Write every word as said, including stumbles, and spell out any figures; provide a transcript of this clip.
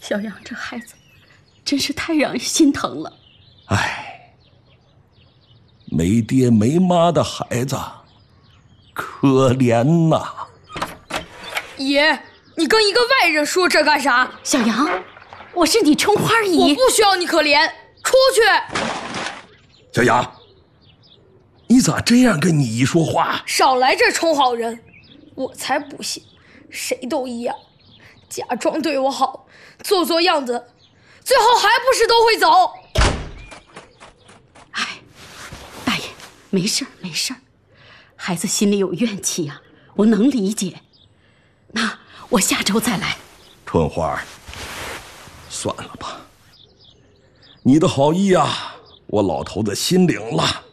小杨这孩子真是太让人心疼了。 哎，没爹没妈的孩子，可怜呐！ 爷，你跟一个外人说这干啥？ 小杨，我是你春花姨， 我不需要你可怜，出去！ 小杨，你咋这样跟你姨说话？ 少来这充好人，我才不信，谁都一样，假装对我好，做做样子，最后还不是都会走。 哎，大爷，没事儿没事儿，孩子心里有怨气呀、啊，我能理解。那我下周再来。 春花，算了吧，你的好意啊，我老头子心领了。